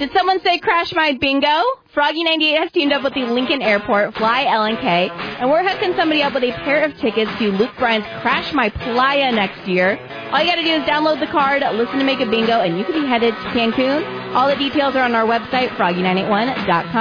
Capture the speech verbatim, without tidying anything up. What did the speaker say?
Did someone say crash my bingo? Froggy ninety-eight has teamed up with the Lincoln Airport, Fly L and K, and we're hooking somebody up with a pair of tickets to Luke Bryan's Crash My Playa next year. All you got to do is download the card, listen to Make a Bingo, and you could be headed to Cancun. All the details are on our website, froggy nine eight one dot com.